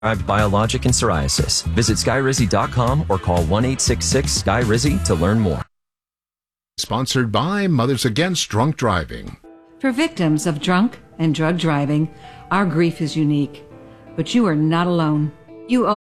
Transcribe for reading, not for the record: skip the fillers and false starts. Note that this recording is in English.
biologic and psoriasis. Visit skyrizi.com or call 1-866-SKY-RIZZY to learn more. Sponsored by Mothers Against Drunk Driving. For victims of drunk and drug driving, our grief is unique. But you are not alone. You